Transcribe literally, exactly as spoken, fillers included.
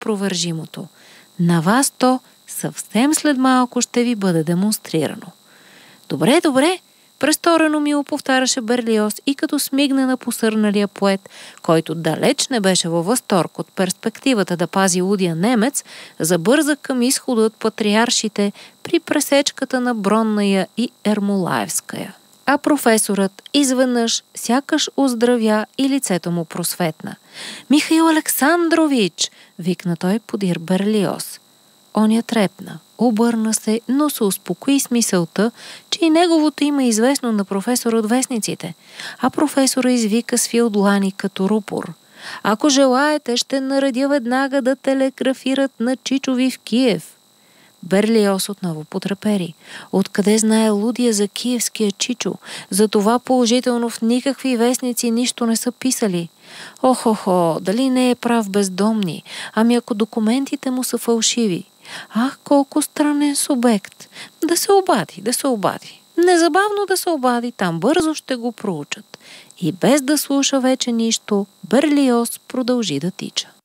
неопровержимото. На вас то съвсем след малко ще ви бъде демонстрирано. Добре, добре, престорено мило повтаряше Берлиоз и като смигна на посърналия поет, който далеч не беше във възторг от перспективата да пази лудия немец, забърза към изхода от патриаршите при пресечката на Бронная и Ермолаевская. А професорът изведнъж сякаш оздравя и лицето му просветна. «Михаил Александрович!» викна той подир Берлиоз. Оня трепна, обърна се, но се успокои с мисълта, че и неговото има известно на професора от вестниците, а професора извика с филдлани като рупор. «Ако желаете, ще наредя веднага да телеграфират на Чичови в Киев». Берлиоз отново потрепери. Откъде знае лудия за киевския Чичо? За това положително в никакви вестници нищо не са писали. Охо-хо, дали не е прав бездомни? Ами ако документите му са фалшиви? Ах, колко странен субект! Да се обади, да се обади. Незабавно да се обади, там бързо ще го проучат. И без да слуша вече нищо, Берлиоз продължи да тича.